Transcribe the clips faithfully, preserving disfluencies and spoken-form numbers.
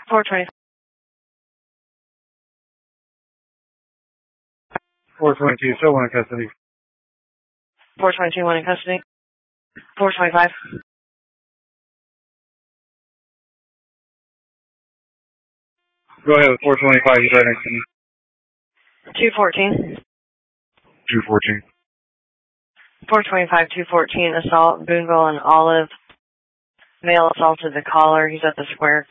four twenty. four twenty-two, still one in custody. four twenty-two, one in custody. four twenty-five. Go ahead with four twenty-five, he's right next to me. two fourteen. two fourteen. four twenty-five, two fourteen, assault, Boonville and Olive. Male assaulted the caller. He's at the square.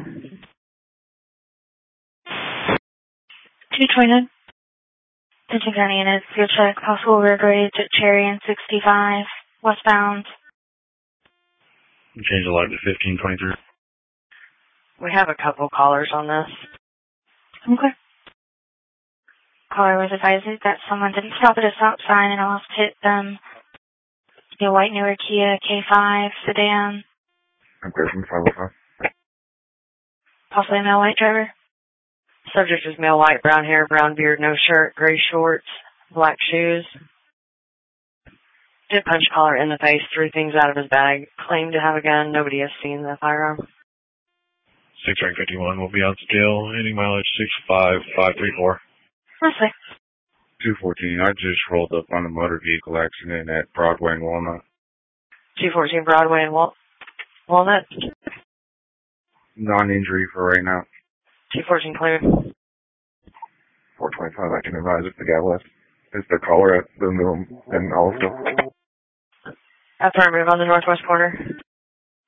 two twenty-nine. Denton County units, field check, possible road rage at Cherry and sixty-five, westbound. Change the light to fifteen twenty-three. We have a couple callers on this. Okay. Caller was advised that someone didn't stop at a stop sign and almost hit them. The white newer Kia K five sedan. I'm clear from five oh five. Possibly a male white driver. Subject is male white, brown hair, brown beard, no shirt, gray shorts, black shoes. Did punch caller in the face, threw things out of his bag, claimed to have a gun. Nobody has seen the firearm. six rank fifty-one will be on scale. Ending mileage six five five three four. Mostly. two fourteen, I just rolled up on a motor vehicle accident at Broadway and Walnut. two fourteen Broadway and Wal- Walnut. Non-injury for right now. two fourteen cleared. four twenty-five, I can advise if the guy left. Is the caller at the middle and all stuff? Affirmative on the northwest corner.